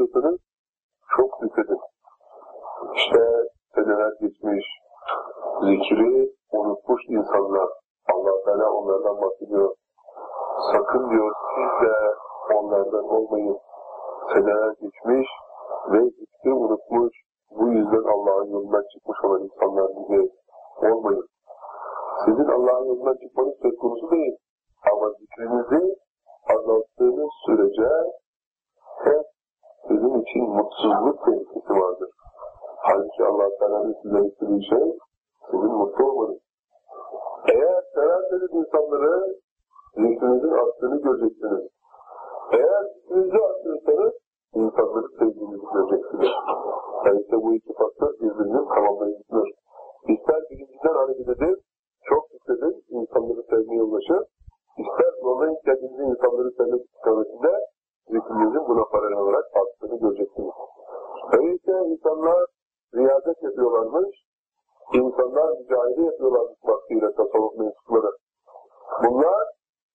istiyorsanız çok zikredin. İşte seneler geçmiş, zikri unutmuş insanlar. Allah Teala onlardan bahsediyor. Sakın diyor siz de onlardan olmayın. Seneler geçmiş ve zikri unutmuş, bu yüzden Allah'ın yolundan çıkmış olan insanlar gibi olmayın. Sizin Allah'ın yolundan çıkmanız söz konusu değil. Ama zikrinizi azalttığınız sürece hep sizin için mutsuzluk tehlikesi vardır. Halbuki Allah Teala'nın size istediği şey sizin mutlu olmanız. Eğer severseniz insanları zikrinizin arttığını göreceksiniz. Eğer zikrinizi arttırırsanız insanları sevdiğinizi göreceksiniz. Yani işte bu iki faktör birbirinin tamamlayıcıdır. İster birinciden hareket edin, çok zikredin, insanları sevmeye ulaşın. İster zorlayın kendinizi insanları sevmek istikametinde zikrinizin buna paralel olarak arttığını göreceksiniz. Öyleyse insanlar riyadet yapıyorlarmış, insanlar mücahede yapıyorlarmış vaktiyle tasavvuf mensupları. Bunlar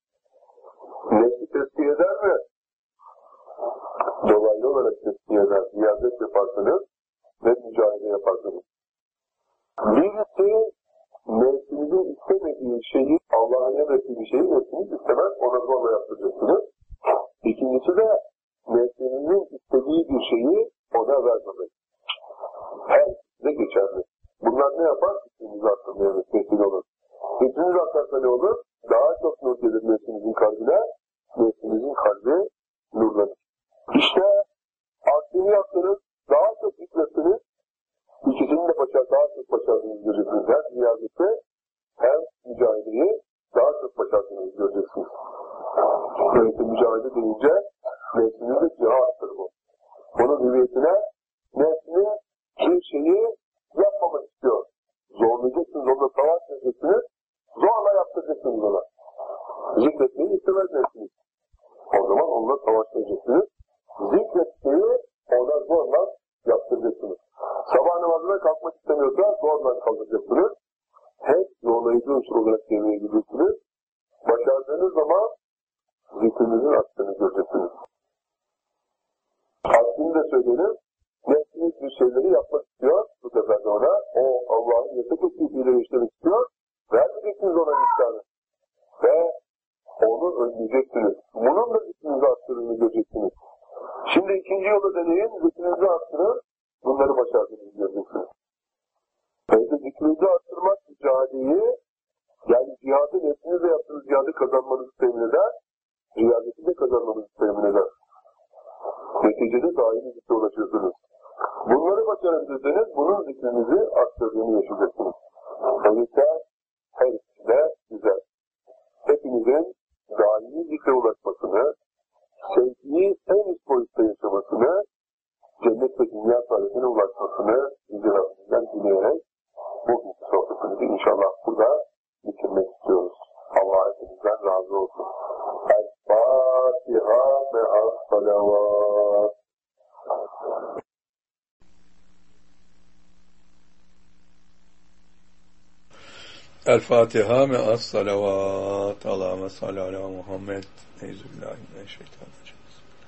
nefsi tezkiye eder mi? Dolaylı olarak tezkiye eder. Riyadet yaparsanız ve mücahede yaparsanız. Birisi nefsinizin istemediği şeyi, Allah'ın emrettiği bir şeyi nefsiniz istemez, ona zorla yaptıracaksınız. İkincisi de nefsinizin istediği bir şeyi ona vermemek. Her size geçerli. Bunlar ne yapar? Fikrinizi arttırmaya vesile olur. Fikriniz artarsa ne olur? Daha çok nur gelir nefsinizin kalbine, nefsinizin kalbi nurlanır. İşte aksini yaptınız, daha çok zikrettiniz, İkisini de daha çok başardığınızı göreceksiniz. Hem riyazeti hem mücadeleyi daha çok başardığınızı göreceksiniz. Böylece mücadele deyince nefsinin de cihattır bu. Bunun hüviyetine nefsini bir şeyi yapmamak istiyor. Zorlayacaksınız, onunla savaş edeceksiniz, zorla yaptıracaksınız ona. Zikretmeyi istemez nefsiniz. O zaman onunla savaşlayacaksınız. Zikretmeyi ona zorla yaptıracaksınız. Sabah namazına kalkmak istemiyorsa zorla kalkacaksınız. Hep zorlayıcı unsur olarak devreye giriyorsunuz. Başardığınız zaman zikrinizin arttığını göreceksiniz. Aslını da söyleyelim. Nefsiniz bir şeyleri yapmak istiyor. Bu sefer de ona o Allah'ın yasak ettiğiyle işlemek istiyor. Vermeyeceksiniz ona miktarı. Ve onu önleyeceksiniz. Bunun da zikrinizi arttığını göreceksiniz. Şimdi ikinci yolu deneyin. Zikrinizi arttırın. Bunları başardığınızı göreceksiniz. Evde zikrinizi arttırmak cihadeyi, yani cihadı nefsinizle yaptığınız cihadı kazanmanızı temin eder, riyadeti de kazanmanızı temin eder. Neticede daimi zikre ulaşıyorsunuz. Bunları başarabilirseniz bunun zikrinizi arttırdığını yaşayacaksınız. Öyleyse her ikisi de güzel. Hepinizin daimi zikre ulaşmasını, sevgiyi en üst boyutta yaşamasını, cennet ve dünya saadetine ulaşmasını Yüce Rabbimizden dileyerek bugünkü sohbetimizi inşallah burada bitirmek istiyoruz. Allah hepimizden razı olsun. El-Fatiha me'as-salavat. El-Fatiha me'as-salavat. Allahümme salli ala Muhammed. Eyzübillahi mineşşeytanirracim.